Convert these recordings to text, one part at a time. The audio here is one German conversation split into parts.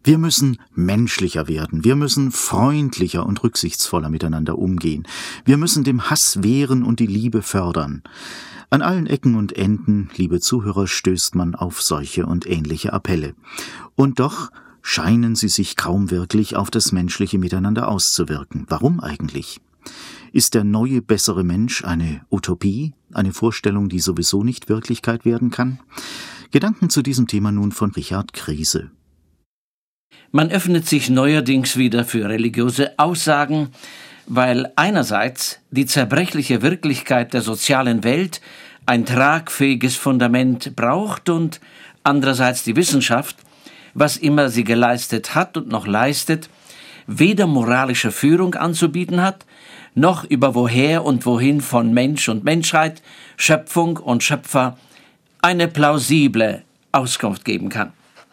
Wir müssen menschlicher werden, wir müssen freundlicher und rücksichtsvoller miteinander umgehen, wir müssen dem Hass wehren und die Liebe fördern. An allen Ecken und Enden, liebe Zuhörer, stößt man auf solche und ähnliche Appelle. Und doch scheinen sie sich kaum wirklich auf das menschliche Miteinander auszuwirken. Warum eigentlich? Ist der neue, bessere Mensch eine Utopie, eine Vorstellung, die sowieso nicht Wirklichkeit werden kann? Gedanken zu diesem Thema nun von Richard Krise. Man öffnet sich neuerdings wieder für religiöse Aussagen, weil einerseits die zerbrechliche Wirklichkeit der sozialen Welt ein tragfähiges Fundament braucht und andererseits die Wissenschaft, was immer sie geleistet hat und noch leistet, weder moralische Führung anzubieten hat, noch über woher und wohin von Mensch und Menschheit, Schöpfung und Schöpfer eine plausible Auskunft geben kann.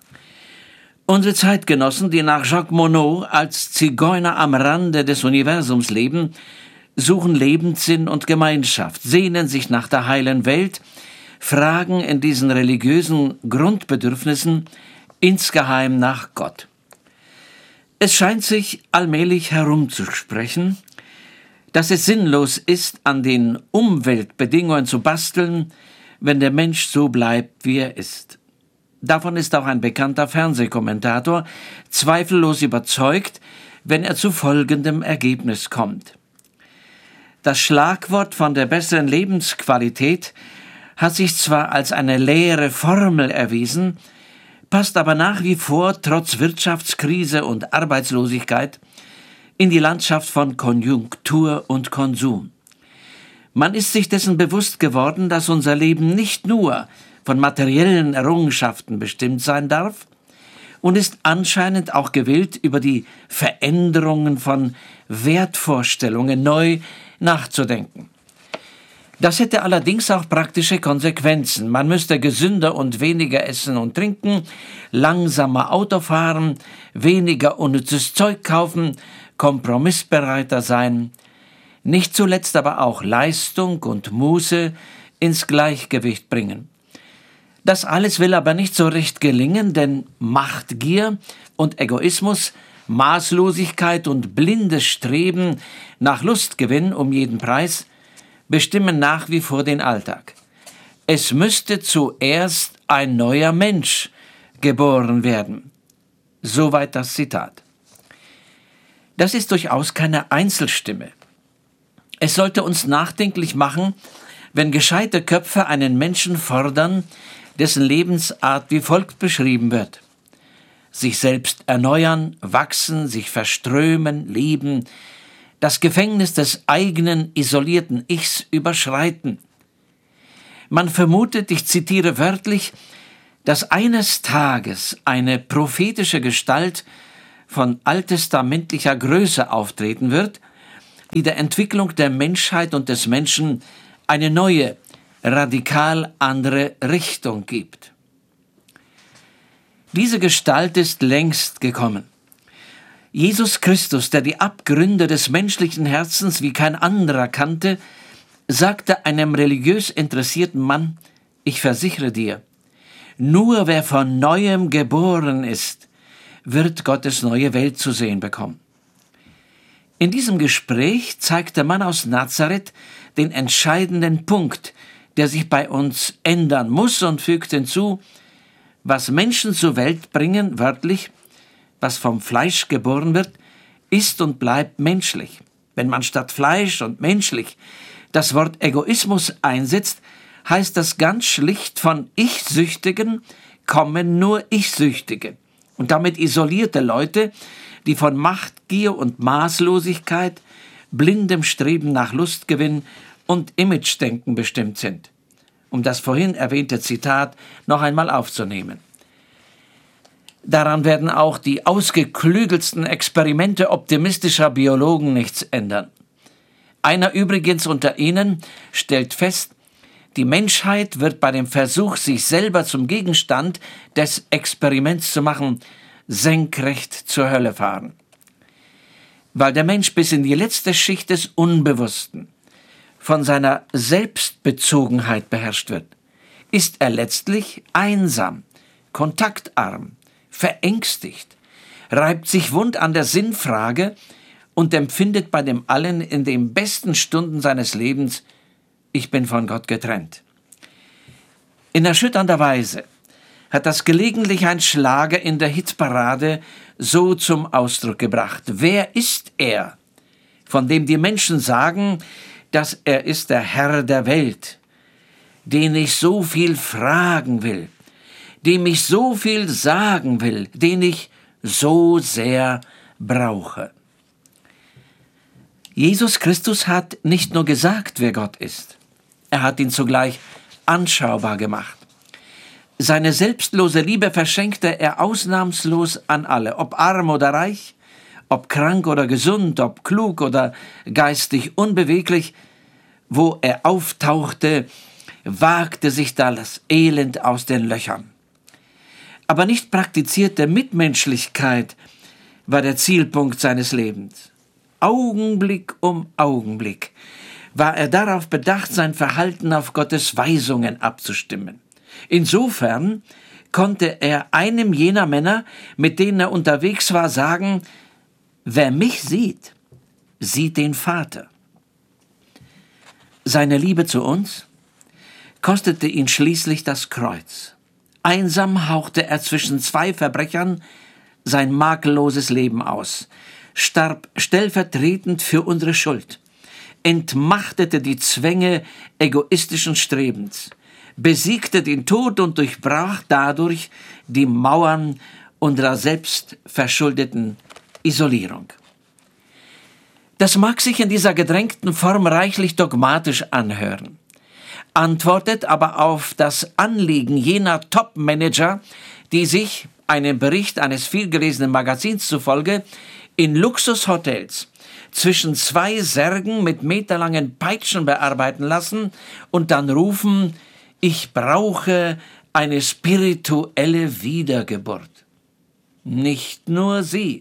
Unsere Zeitgenossen, die nach Jacques Monod als Zigeuner am Rande des Universums leben, suchen Lebenssinn und Gemeinschaft, sehnen sich nach der heilen Welt, fragen in diesen religiösen Grundbedürfnissen insgeheim nach Gott. Es scheint sich allmählich herumzusprechen, dass es sinnlos ist, an den Umweltbedingungen zu basteln, wenn der Mensch so bleibt, wie er ist. Davon ist auch ein bekannter Fernsehkommentator zweifellos überzeugt, wenn er zu folgendem Ergebnis kommt. Das Schlagwort von der besseren Lebensqualität hat sich zwar als eine leere Formel erwiesen, passt aber nach wie vor trotz Wirtschaftskrise und Arbeitslosigkeit in die Landschaft von Konjunktur und Konsum. Man ist sich dessen bewusst geworden, dass unser Leben nicht nur von materiellen Errungenschaften bestimmt sein darf und ist anscheinend auch gewillt, über die Veränderungen von Wertvorstellungen neu nachzudenken. Das hätte allerdings auch praktische Konsequenzen. Man müsste gesünder und weniger essen und trinken, langsamer Auto fahren, weniger unnützes Zeug kaufen, kompromissbereiter sein, nicht zuletzt aber auch Leistung und Muße ins Gleichgewicht bringen. Das alles will aber nicht so recht gelingen, denn Machtgier und Egoismus, Maßlosigkeit und blindes Streben nach Lustgewinn um jeden Preis bestimmen nach wie vor den Alltag. Es müsste zuerst ein neuer Mensch geboren werden. Soweit das Zitat. Das ist durchaus keine Einzelstimme. Es sollte uns nachdenklich machen, wenn gescheite Köpfe einen Menschen fordern, dessen Lebensart wie folgt beschrieben wird: sich selbst erneuern, wachsen, sich verströmen, lieben, das Gefängnis des eigenen isolierten Ichs überschreiten. Man vermutet, ich zitiere wörtlich, dass eines Tages eine prophetische Gestalt von alttestamentlicher Größe auftreten wird, die der Entwicklung der Menschheit und des Menschen eine neue, radikal andere Richtung gibt. Diese Gestalt ist längst gekommen. Jesus Christus, der die Abgründe des menschlichen Herzens wie kein anderer kannte, sagte einem religiös interessierten Mann: Ich versichere dir, nur wer von Neuem geboren ist, wird Gottes neue Welt zu sehen bekommen. In diesem Gespräch zeigt der Mann aus Nazareth den entscheidenden Punkt, der sich bei uns ändern muss, und fügt hinzu: Was Menschen zur Welt bringen, wörtlich, was vom Fleisch geboren wird, ist und bleibt menschlich. Wenn man statt Fleisch und menschlich das Wort Egoismus einsetzt, heißt das ganz schlicht, von Ich-Süchtigen kommen nur Ich-Süchtige. Und damit isolierte Leute, die von Machtgier und Maßlosigkeit, blindem Streben nach Lustgewinn und Imagedenken bestimmt sind. Um das vorhin erwähnte Zitat noch einmal aufzunehmen. Daran werden auch die ausgeklügelsten Experimente optimistischer Biologen nichts ändern. Einer übrigens unter ihnen stellt fest, die Menschheit wird bei dem Versuch, sich selber zum Gegenstand des Experiments zu machen, senkrecht zur Hölle fahren. Weil der Mensch bis in die letzte Schicht des Unbewussten von seiner Selbstbezogenheit beherrscht wird, ist er letztlich einsam, kontaktarm, verängstigt, reibt sich wund an der Sinnfrage und empfindet bei dem allen in den besten Stunden seines Lebens: Ich bin von Gott getrennt. In erschütternder Weise hat das gelegentlich ein Schlager in der Hitparade so zum Ausdruck gebracht: Wer ist er, von dem die Menschen sagen, dass er ist der Herr der Welt, den ich so viel fragen will, dem ich so viel sagen will, den ich so sehr brauche? Jesus Christus hat nicht nur gesagt, wer Gott ist, er hat ihn zugleich anschaubar gemacht. Seine selbstlose Liebe verschenkte er ausnahmslos an alle, ob arm oder reich, ob krank oder gesund, ob klug oder geistig unbeweglich. Wo er auftauchte, wagte sich das Elend aus den Löchern. Aber nicht praktizierte Mitmenschlichkeit war der Zielpunkt seines Lebens. Augenblick um Augenblick war er darauf bedacht, sein Verhalten auf Gottes Weisungen abzustimmen. Insofern konnte er einem jener Männer, mit denen er unterwegs war, sagen: Wer mich sieht, sieht den Vater. Seine Liebe zu uns kostete ihn schließlich das Kreuz. Einsam hauchte er zwischen zwei Verbrechern sein makelloses Leben aus, starb stellvertretend für unsere Schuld, entmachtete die Zwänge egoistischen Strebens, besiegte den Tod und durchbrach dadurch die Mauern unserer selbstverschuldeten Isolierung. Das mag sich in dieser gedrängten Form reichlich dogmatisch anhören, antwortet aber auf das Anliegen jener Top-Manager, die sich, einem Bericht eines vielgelesenen Magazins zufolge, in Luxushotels zwischen zwei Särgen mit meterlangen Peitschen bearbeiten lassen und dann rufen: Ich brauche eine spirituelle Wiedergeburt. Nicht nur sie.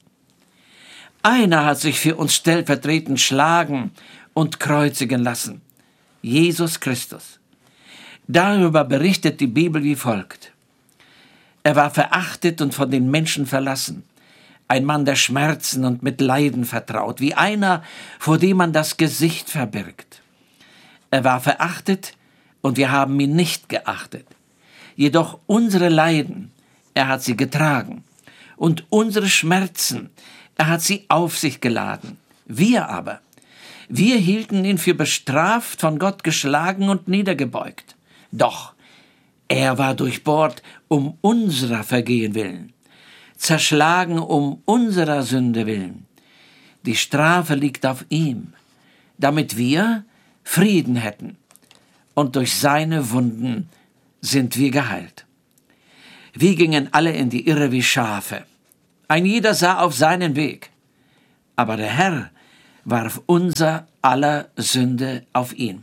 Einer hat sich für uns stellvertretend schlagen und kreuzigen lassen: Jesus Christus. Darüber berichtet die Bibel wie folgt: Er war verachtet und von den Menschen verlassen, ein Mann der Schmerzen und mit Leiden vertraut, wie einer, vor dem man das Gesicht verbirgt. Er war verachtet und wir haben ihn nicht geachtet. Jedoch unsere Leiden, er hat sie getragen, und unsere Schmerzen, er hat sie auf sich geladen. Wir aber, wir hielten ihn für bestraft, von Gott geschlagen und niedergebeugt. Doch er war durchbohrt um unserer Vergehen willen, zerschlagen um unserer Sünde willen. Die Strafe liegt auf ihm, damit wir Frieden hätten, und durch seine Wunden sind wir geheilt. Wir gingen alle in die Irre wie Schafe. Ein jeder sah auf seinen Weg. Aber der Herr warf unser aller Sünde auf ihn.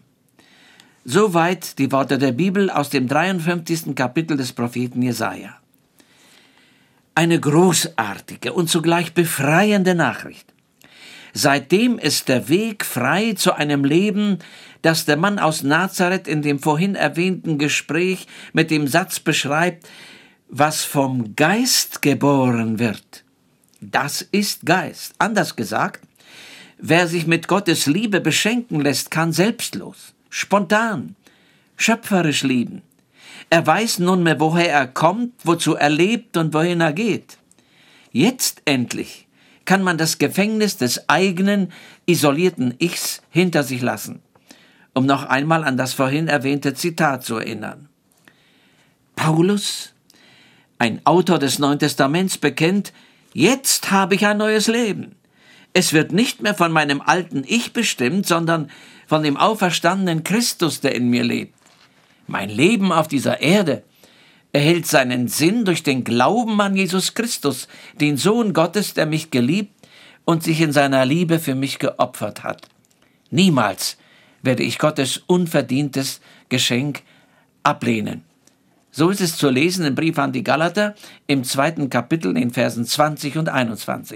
Soweit die Worte der Bibel aus dem 53. Kapitel des Propheten Jesaja. Eine großartige und zugleich befreiende Nachricht. Seitdem ist der Weg frei zu einem Leben, das der Mann aus Nazareth in dem vorhin erwähnten Gespräch mit dem Satz beschreibt: Was vom Geist geboren wird, das ist Geist. Anders gesagt, wer sich mit Gottes Liebe beschenken lässt, kann selbstlos, spontan, schöpferisch lieben. Er weiß nunmehr, woher er kommt, wozu er lebt und wohin er geht. Jetzt endlich kann man das Gefängnis des eigenen, isolierten Ichs hinter sich lassen, um noch einmal an das vorhin erwähnte Zitat zu erinnern. Paulus, ein Autor des Neuen Testaments, bekennt: Jetzt habe ich ein neues Leben. Es wird nicht mehr von meinem alten Ich bestimmt, sondern von dem auferstandenen Christus, der in mir lebt. Mein Leben auf dieser Erde erhält seinen Sinn durch den Glauben an Jesus Christus, den Sohn Gottes, der mich geliebt und sich in seiner Liebe für mich geopfert hat. Niemals werde ich Gottes unverdientes Geschenk ablehnen. So ist es zu lesen im Brief an die Galater im 2. Kapitel in Versen 20 und 21.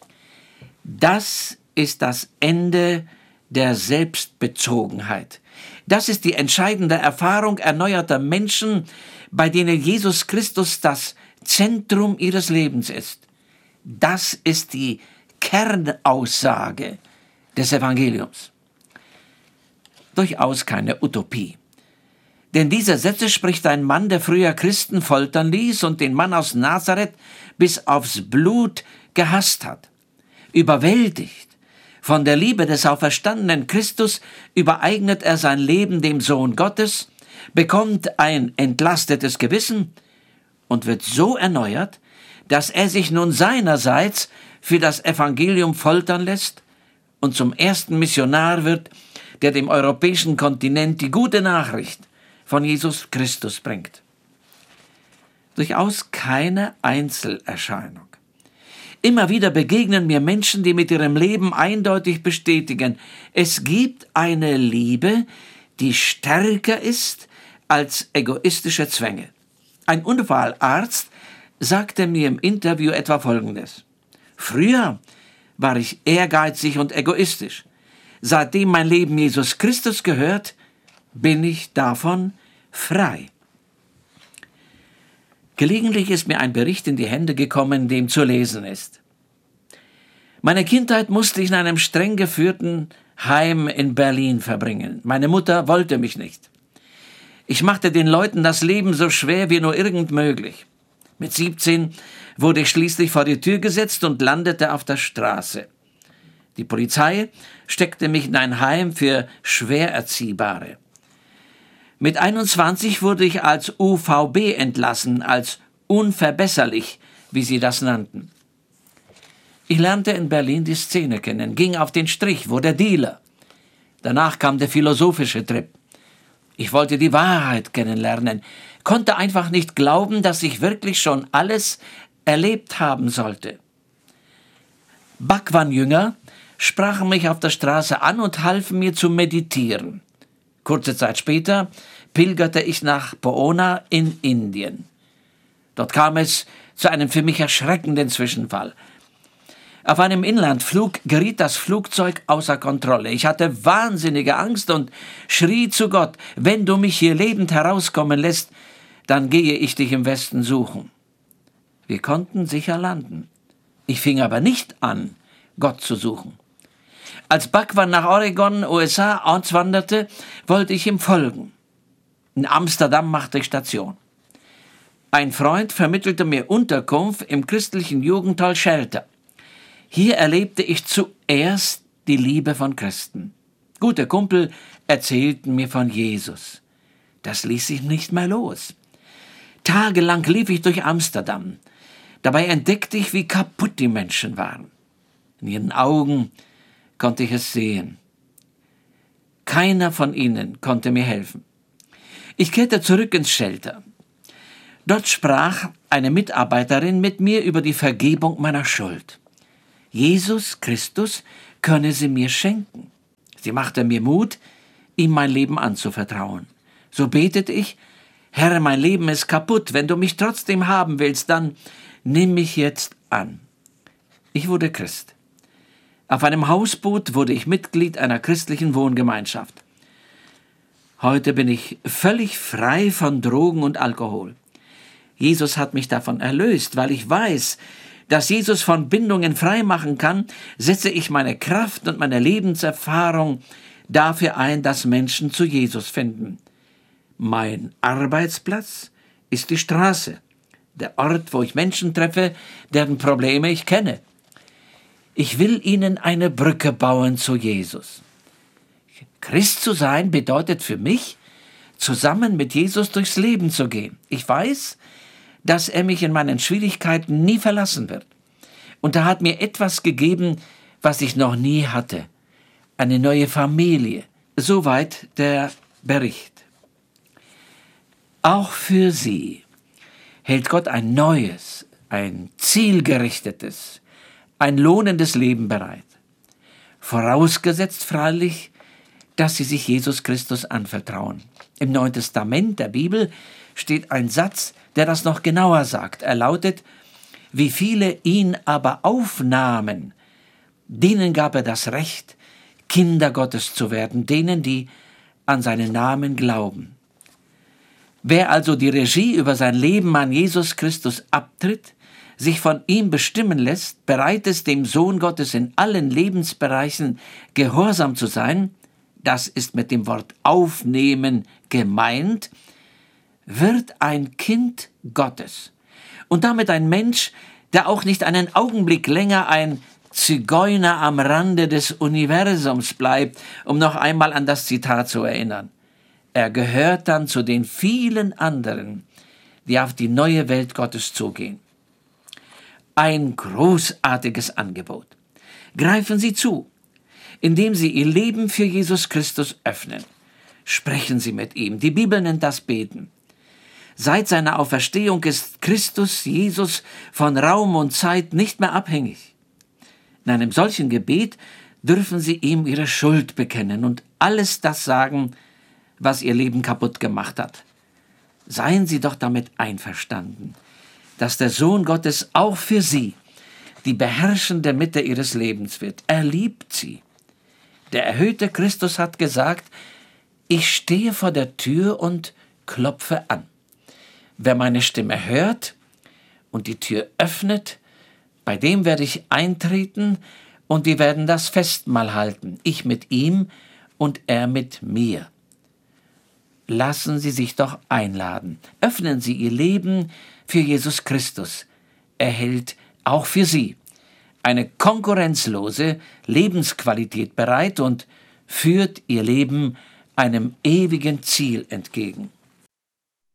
Das ist das Ende der Selbstbezogenheit. Das ist die entscheidende Erfahrung erneuerter Menschen, bei denen Jesus Christus das Zentrum ihres Lebens ist. Das ist die Kernaussage des Evangeliums. Durchaus keine Utopie. Denn diese Sätze spricht ein Mann, der früher Christen foltern ließ und den Mann aus Nazareth bis aufs Blut gehasst hat. Überwältigt von der Liebe des auferstandenen Christus übereignet er sein Leben dem Sohn Gottes, bekommt ein entlastetes Gewissen und wird so erneuert, dass er sich nun seinerseits für das Evangelium foltern lässt und zum ersten Missionar wird, der dem europäischen Kontinent die gute Nachricht von Jesus Christus bringt. Durchaus keine Einzelerscheinung. Immer wieder begegnen mir Menschen, die mit ihrem Leben eindeutig bestätigen, es gibt eine Liebe, die stärker ist als egoistische Zwänge. Ein Unfallarzt sagte mir im Interview etwa Folgendes: Früher war ich ehrgeizig und egoistisch. Seitdem mein Leben Jesus Christus gehört, bin ich davon frei. Gelegentlich ist mir ein Bericht in die Hände gekommen, dem zu lesen ist: Meine Kindheit musste ich in einem streng geführten Heim in Berlin verbringen. Meine Mutter wollte mich nicht. Ich machte den Leuten das Leben so schwer wie nur irgend möglich. Mit 17 wurde ich schließlich vor die Tür gesetzt und landete auf der Straße. Die Polizei steckte mich in ein Heim für Schwererziehbare. Mit 21 wurde ich als UVB entlassen, als unverbesserlich, wie sie das nannten. Ich lernte in Berlin die Szene kennen, ging auf den Strich, wurde Dealer. Danach kam der philosophische Trip. Ich wollte die Wahrheit kennenlernen, konnte einfach nicht glauben, dass ich wirklich schon alles erlebt haben sollte. Bhagwan-Jünger sprachen mich auf der Straße an und halfen mir zu meditieren. Kurze Zeit später pilgerte ich nach Poona in Indien. Dort kam es zu einem für mich erschreckenden Zwischenfall. Auf einem Inlandflug geriet das Flugzeug außer Kontrolle. Ich hatte wahnsinnige Angst und schrie zu Gott: Wenn du mich hier lebend herauskommen lässt, dann gehe ich dich im Westen suchen. Wir konnten sicher landen. Ich fing aber nicht an, Gott zu suchen. Als Bhagwan nach Oregon, USA, auswanderte, wollte ich ihm folgen. In Amsterdam machte ich Station. Ein Freund vermittelte mir Unterkunft im christlichen Jugendhaus Shelter. Hier erlebte ich zuerst die Liebe von Christen. Gute Kumpel erzählten mir von Jesus. Das ließ sich nicht mehr los. Tagelang lief ich durch Amsterdam. Dabei entdeckte ich, wie kaputt die Menschen waren. In ihren Augen konnte ich es sehen. Keiner von ihnen konnte mir helfen. Ich kehrte zurück ins Shelter. Dort sprach eine Mitarbeiterin mit mir über die Vergebung meiner Schuld. Jesus Christus könne sie mir schenken. Sie machte mir Mut, ihm mein Leben anzuvertrauen. So betete ich: Herr, mein Leben ist kaputt. Wenn du mich trotzdem haben willst, dann nimm mich jetzt an. Ich wurde Christ. Auf einem Hausboot wurde ich Mitglied einer christlichen Wohngemeinschaft. Heute bin ich völlig frei von Drogen und Alkohol. Jesus hat mich davon erlöst, weil ich weiß, dass Jesus von Bindungen frei machen kann, setze ich meine Kraft und meine Lebenserfahrung dafür ein, dass Menschen zu Jesus finden. Mein Arbeitsplatz ist die Straße, der Ort, wo ich Menschen treffe, deren Probleme ich kenne. Ich will ihnen eine Brücke bauen zu Jesus. Christ zu sein bedeutet für mich, zusammen mit Jesus durchs Leben zu gehen. Ich weiß, dass er mich in meinen Schwierigkeiten nie verlassen wird. Und er hat mir etwas gegeben, was ich noch nie hatte. Eine neue Familie. Soweit der Bericht. Auch für Sie hält Gott ein neues, ein zielgerichtetes, ein lohnendes Leben bereit. Vorausgesetzt freilich, dass Sie sich Jesus Christus anvertrauen. Im Neuen Testament der Bibel steht ein Satz, der das noch genauer sagt. Er lautet: Wie viele ihn aber aufnahmen, denen gab er das Recht, Kinder Gottes zu werden, denen, die an seinen Namen glauben. Wer also die Regie über sein Leben an Jesus Christus abtritt, sich von ihm bestimmen lässt, bereit ist, dem Sohn Gottes in allen Lebensbereichen gehorsam zu sein, das ist mit dem Wort aufnehmen gemeint, wird ein Kind Gottes und damit ein Mensch, der auch nicht einen Augenblick länger ein Zigeuner am Rande des Universums bleibt, um noch einmal an das Zitat zu erinnern. Er gehört dann zu den vielen anderen, die auf die neue Welt Gottes zugehen. Ein großartiges Angebot. Greifen Sie zu, indem Sie Ihr Leben für Jesus Christus öffnen. Sprechen Sie mit ihm. Die Bibel nennt das Beten. Seit seiner Auferstehung ist Christus, Jesus, von Raum und Zeit nicht mehr abhängig. In einem solchen Gebet dürfen Sie ihm Ihre Schuld bekennen und alles das sagen, was Ihr Leben kaputt gemacht hat. Seien Sie doch damit einverstanden, dass der Sohn Gottes auch für Sie die beherrschende Mitte Ihres Lebens wird. Er liebt Sie. Der erhöhte Christus hat gesagt, ich stehe vor der Tür und klopfe an. Wer meine Stimme hört und die Tür öffnet, bei dem werde ich eintreten und wir werden das Festmahl halten, ich mit ihm und er mit mir. Lassen Sie sich doch einladen. Öffnen Sie Ihr Leben für Jesus Christus. Er hält auch für Sie eine konkurrenzlose Lebensqualität bereit und führt Ihr Leben einem ewigen Ziel entgegen.